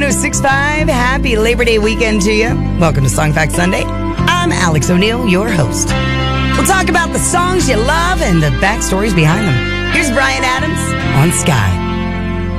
1065. Happy Labor Day weekend to you. Welcome to Song Fact Sunday. I'm Alex O'Neill, your host. We'll talk about the songs you love and the backstories behind them. Here's Bryan Adams on Sky.